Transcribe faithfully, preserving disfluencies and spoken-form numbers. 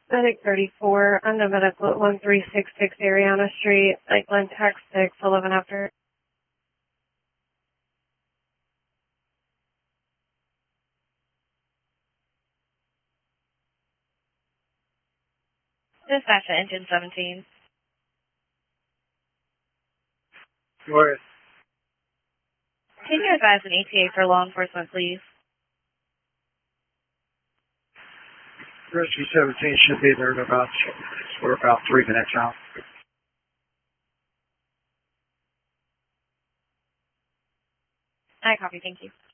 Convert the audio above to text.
Medic thirty-four, on the medical at one three six six Ariana Street, Lakeland, Tech six, eleven after. Dispatch to engine seventeen. Go ahead. Can you advise an E T A for law enforcement, please? Rescue seventeen should be there in about, we're about three minutes out. I copy, thank you.